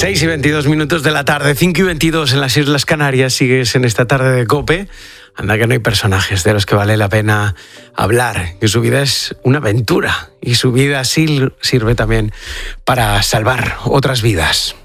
6 y 22 minutos de la tarde, 5 y 22 en las Islas Canarias. Sigues en esta tarde de COPE. Anda que no hay personajes de los que vale la pena hablar, que su vida es una aventura y su vida sí sirve también para salvar otras vidas.